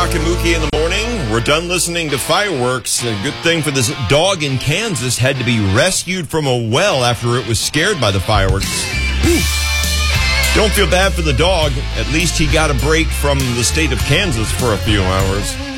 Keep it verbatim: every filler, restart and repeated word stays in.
Mark and Mookie in the morning. We're done listening to fireworks. A good thing for this dog in Kansas had to be rescued from a well after it was scared by the fireworks. Whew. Don't feel bad for the dog. At least he got a break from the state of Kansas for a few hours.